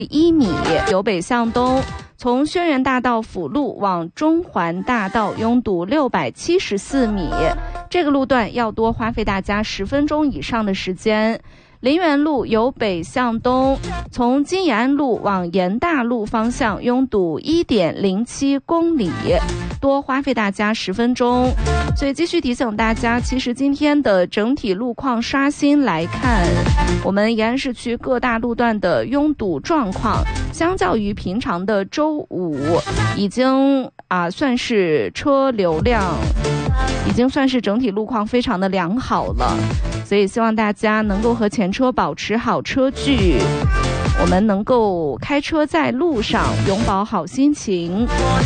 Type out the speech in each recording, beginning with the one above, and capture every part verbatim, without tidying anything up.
一米，由北向东，从轩辕大道辅路往中环大道拥堵六百七十四米，这个路段要多花费大家十分钟以上的时间。林园路由北向东，从金延安路往延大路方向拥堵 一点零七公里，多花费大家十分钟。所以继续提醒大家，其实今天的整体路况刷新来看，我们延安市区各大路段的拥堵状况相较于平常的周五已经啊算是车流量已经算是整体路况非常的良好了，所以希望大家能够和前车保持好车距，我们能够开车在路上永葆好心情。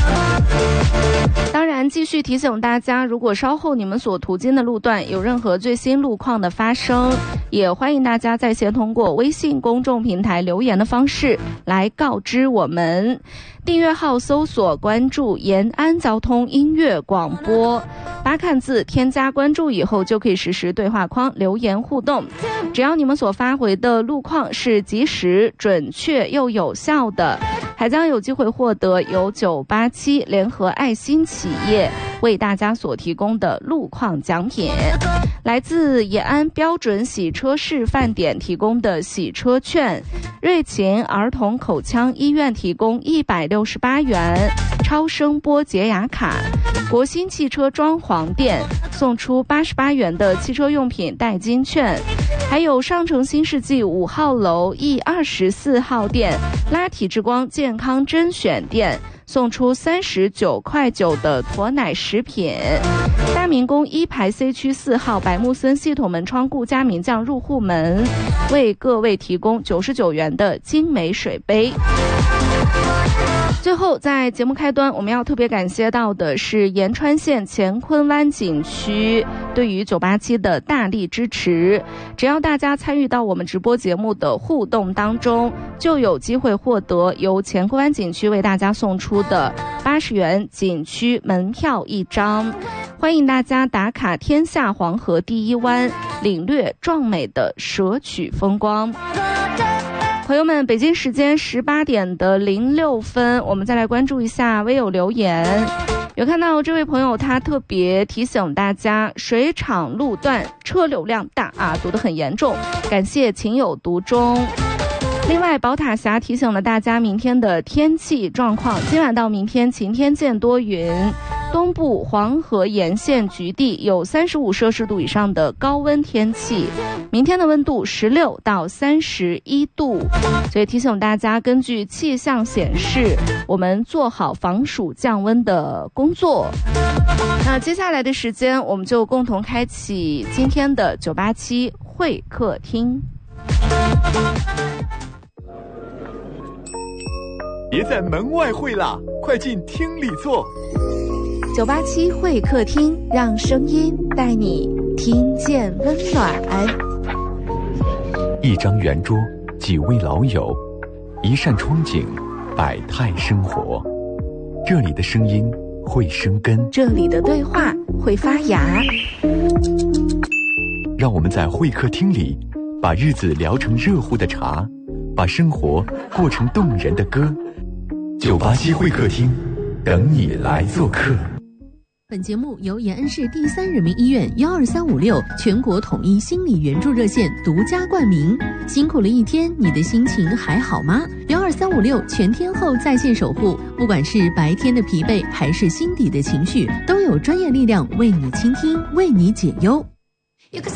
当然继续提醒大家，如果稍后你们所途经的路段有任何最新路况的发生，也欢迎大家在线通过微信公众平台留言的方式来告知我们。订阅号搜索关注延安交通音乐广播，八看字添加关注以后就可以实时对话框留言互动，只要你们所发回的路况是及时准确又有效的，还将有机会获得由九八七联合爱心企业为大家所提供的路况奖品，来自延安标准洗车示范点提供的洗车券，瑞琴儿童口腔医院提供一百六十八元超声波洁牙卡，国新汽车装潢店送出八十八元的汽车用品代金券，还有上城新世纪五号楼 E 二十四号店拉体之光健康甄选店送出三十九块九的驼奶食品，大明宫一排 C 区四号百木森系统门窗顾家名将入户门为各位提供九十九元的精美水杯。最后在节目开端我们要特别感谢到的是延川县乾坤湾景区对于九八七的大力支持，只要大家参与到我们直播节目的互动当中，就有机会获得由乾坤湾景区为大家送出的八十元景区门票一张，欢迎大家打卡天下黄河第一湾，领略壮美的蛇曲风光。朋友们，北京时间十八点的零六分，我们再来关注一下微友留言。有看到这位朋友他特别提醒大家，水厂路段车流量大啊，堵得很严重，感谢情有独钟。另外宝塔峡提醒了大家明天的天气状况，今晚到明天晴天见多云，东部黄河沿线局地有三十五摄氏度以上的高温天气，明天的温度十六到三十一度，所以提醒大家根据气象显示，我们做好防暑降温的工作。那接下来的时间，我们就共同开启今天的九八七会客厅。 别在门外会啦，快进厅里坐。 九八七会客厅，让声音带你听见温暖。 一张圆桌，几位老友，一扇窗景，百态生活。这里的声音会生根， 这里的对话会发芽。 让我们在会客厅里，把日子聊成热乎的茶，把生活过成动人的歌。九八七会客厅，等你来做客。 本节目由延安市第三人民医院幺二三五六全国统一心理援助热线独家冠名。辛苦了一天，你的心情还好吗？幺二三五六全天候在线守护，不管是白天的疲惫还是心底的情绪，都有专业力量为你倾听，为你解忧。